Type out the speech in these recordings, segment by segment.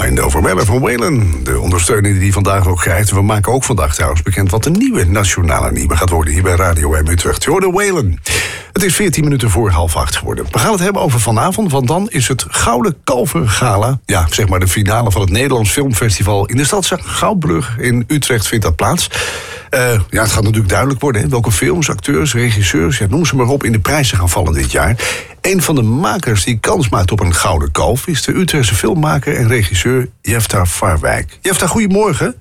Eindhoven. Weller van Whalen, de ondersteuning die hij vandaag ook krijgt. We maken ook vandaag trouwens bekend wat de nieuwe nationale nieuwe gaat worden hier bij Radio M Utrecht. Je hoorde Whalen. Het is 14 minuten voor 7:30 geworden. We gaan het hebben over vanavond, want dan is het Gouden Kalvergala. Ja, zeg maar de finale van het Nederlands Filmfestival in de stad Schouwburg in Utrecht vindt dat plaats. Ja, het gaat natuurlijk duidelijk worden, hè, welke films, acteurs, regisseurs, ja, noem ze maar op, in de prijzen gaan vallen dit jaar. Een van de makers die kans maakt op een Gouden Kalf is de Utrechtse filmmaker en regisseur Jefta Farwijk. Jefta, goedemorgen.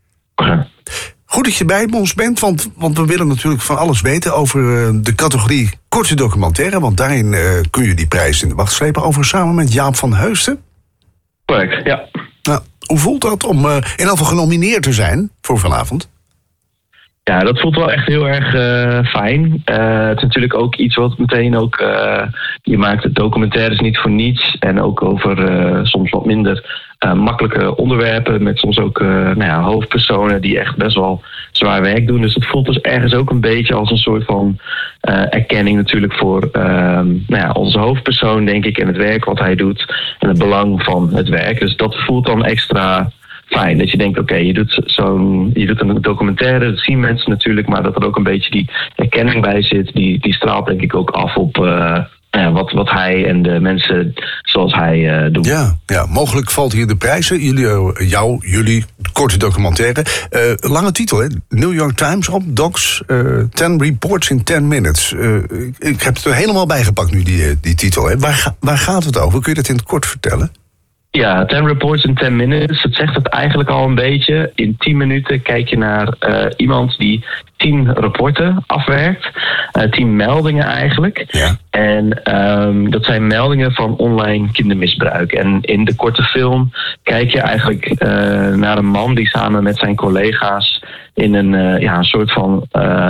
Goed dat je bij ons bent, want we willen natuurlijk van alles weten over de categorie korte documentaire, want daarin kun je die prijs in de wacht slepen over samen met Jaap van Heusden. Correct, ja. Nou, hoe voelt dat om in ieder geval genomineerd te zijn voor vanavond? Ja, dat voelt wel echt heel erg fijn. Het is natuurlijk ook iets wat meteen ook... je maakt documentaires niet voor niets. En ook over soms wat minder makkelijke onderwerpen. Met soms ook hoofdpersonen die echt best wel zwaar werk doen. Dus het voelt dus ergens ook een beetje als een soort van erkenning natuurlijk voor onze hoofdpersoon, denk ik. En het werk wat hij doet. En het belang van het werk. Dus dat voelt dan extra... fijn, dat je denkt, oké, je doet een documentaire, dat zien mensen natuurlijk, maar dat er ook een beetje die erkenning bij zit, die straalt denk ik ook af op wat hij en de mensen zoals hij doen. Ja, mogelijk valt hier de prijzen, jullie korte documentaire. Lange titel, hè? New York Times op Docs, 10 reports in 10 minutes. Ik heb het er helemaal bijgepakt nu, die titel. Hè? Waar gaat het over? Kun je dat in het kort vertellen? Ja, 10 reports in 10 minutes. Het zegt het eigenlijk al een beetje. In 10 minuten kijk je naar iemand die 10 rapporten afwerkt. 10 meldingen eigenlijk. Ja. En dat zijn meldingen van online kindermisbruik. En in de korte film kijk je eigenlijk naar een man die samen met zijn collega's in een soort van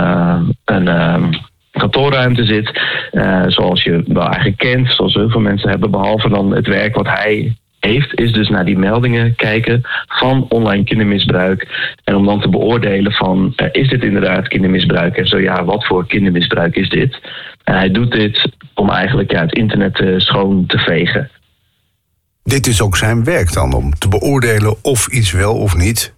kantoorruimte zit. Zoals je wel eigenlijk kent, zoals heel veel mensen hebben, behalve dan het werk wat hij heeft, is dus naar die meldingen kijken van online kindermisbruik. En om dan te beoordelen van, is dit inderdaad kindermisbruik? En zo ja, wat voor kindermisbruik is dit? En hij doet dit om eigenlijk het internet schoon te vegen. Dit is ook zijn werk dan, om te beoordelen of iets wel of niet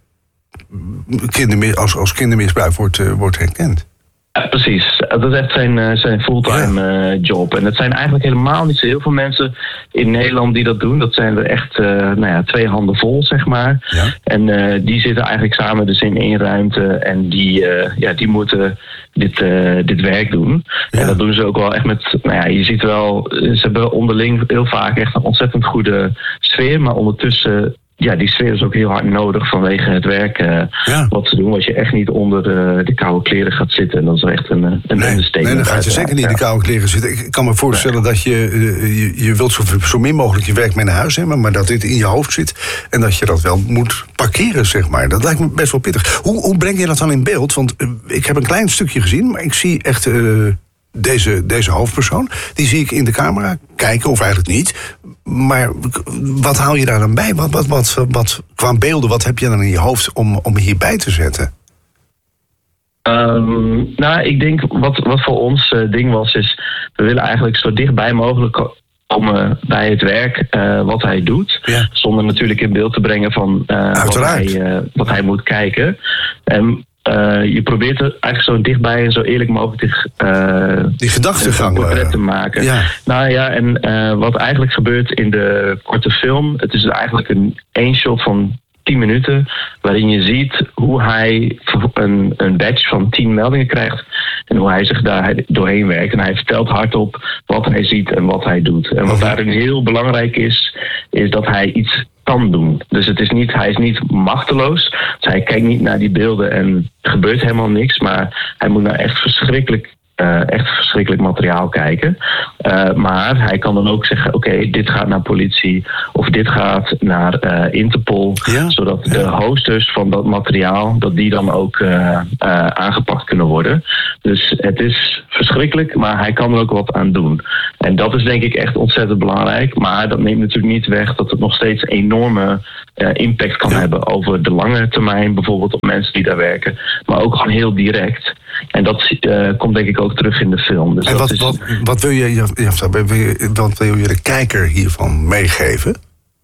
als kindermisbruik wordt herkend. Ja, precies. Dat is echt zijn fulltime job. En het zijn eigenlijk helemaal niet zo heel veel mensen in Nederland die dat doen. Dat zijn er echt 2 handen vol, zeg maar. Ja. En die zitten eigenlijk samen dus in 1 ruimte. En die moeten dit werk doen. Ja. En dat doen ze ook wel echt met... je ziet wel, ze hebben onderling heel vaak echt een ontzettend goede sfeer. Maar ondertussen... Ja, die sfeer is ook heel hard nodig vanwege het werk wat ze doen. Wat je echt niet onder de koude kleren gaat zitten. En dat is echt een understatement. Nee, dan gaat je zeker niet in de koude kleren zitten. Ik kan me voorstellen dat je wilt zo min mogelijk je werk mee naar huis hebben, maar dat dit in je hoofd zit en dat je dat wel moet parkeren, zeg maar. Dat lijkt me best wel pittig. Hoe breng je dat dan in beeld? Want ik heb een klein stukje gezien, maar ik zie echt... Deze hoofdpersoon, die zie ik in de camera kijken, of eigenlijk niet. Maar wat haal je daar dan bij? Wat qua beelden, wat heb je dan in je hoofd om hierbij te zetten? Ik denk wat voor ons ding was, is... we willen eigenlijk zo dichtbij mogelijk komen bij het werk wat hij doet. Ja. Zonder natuurlijk in beeld te brengen van wat hij moet kijken. Je probeert er eigenlijk zo dichtbij en zo eerlijk mogelijk die gedachtegang portret te maken. Ja. Wat eigenlijk gebeurt in de korte film, het is eigenlijk een shot van 10 minuten, waarin je ziet hoe hij een badge van 10 meldingen krijgt en hoe hij zich daar doorheen werkt. En hij vertelt hardop wat hij ziet en wat hij doet. En wat daarin heel belangrijk is dat hij iets kan doen. Dus hij is niet machteloos. Dus hij kijkt niet naar die beelden en er gebeurt helemaal niks, maar hij moet naar echt verschrikkelijk materiaal kijken. Maar hij kan dan ook zeggen, oké, dit gaat naar politie of dit gaat naar Interpol. Ja? Zodat de hosters van dat materiaal, dat die dan ook aangepakt kunnen worden. Dus het is verschrikkelijk, maar hij kan er ook wat aan doen. En dat is denk ik echt ontzettend belangrijk. Maar dat neemt natuurlijk niet weg dat het nog steeds enorme impact kan hebben over de lange termijn. Bijvoorbeeld op mensen die daar werken. Maar ook gewoon heel direct. En dat komt denk ik ook terug in de film. Dus en wat wil je de kijker hiervan meegeven?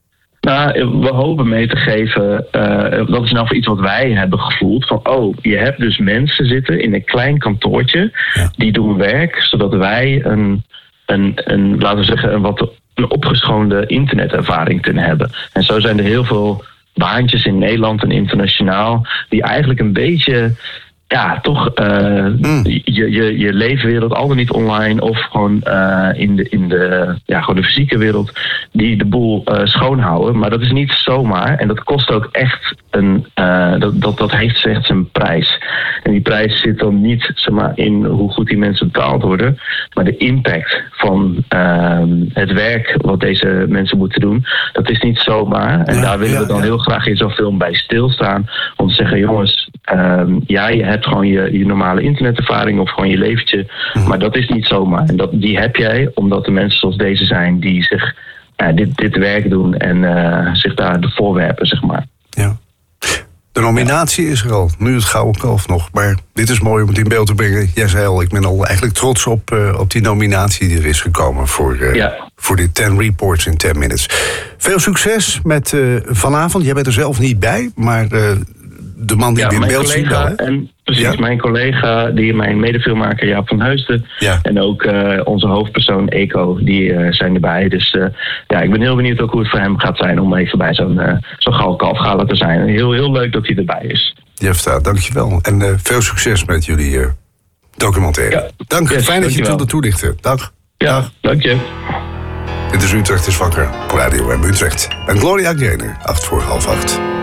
Nou, we hopen mee te geven, dat is nou voor iets wat wij hebben gevoeld. Van, je hebt dus mensen zitten in een klein kantoortje, die doen werk, zodat wij laten we zeggen, een opgeschoonde internetervaring kunnen hebben. En zo zijn er heel veel baantjes in Nederland en internationaal, die eigenlijk een beetje, toch je leefwereld, al dan niet online of gewoon in de fysieke wereld, die de boel schoonhouden. Maar dat is niet zomaar en dat kost ook echt dat heeft slechts een prijs. En die prijs zit dan niet zomaar in hoe goed die mensen betaald worden, maar de impact van het werk wat deze mensen moeten doen, dat is niet zomaar. En daar willen we dan heel graag in zo'n film bij stilstaan, om te zeggen, jongens, je hebt gewoon je normale internetervaring of gewoon je leventje, maar dat is niet zomaar. En die heb jij omdat er mensen zoals deze zijn die zich dit werk doen en zich daar de voorwerpen, zeg maar. Ja. De nominatie is er al, nu het Gouden Kalf nog. Maar dit is mooi om het in beeld te brengen. Jij zei al, ik ben al eigenlijk trots op die nominatie die er is gekomen voor dit 10 Reports in 10 Minutes. Veel succes met vanavond. Jij bent er zelf niet bij, maar de man die in beeld ziet wel. Precies, mijn collega, mijn medefilmmaker Jaap van Heusden. Ja. En ook onze hoofdpersoon Eko, die zijn erbij. Dus ik ben heel benieuwd ook hoe het voor hem gaat zijn om even bij zo'n Gouden Kalf gala te zijn. En heel leuk dat hij erbij is. Jefta, dankjewel. En veel succes met jullie documentaire. Ja. Dank, fijn dat je het wilde toelichten. Dag. Ja, dag. Dank je. Dit is Utrecht is wakker, Radio M Utrecht. En Gloria Gaynor, 7:45.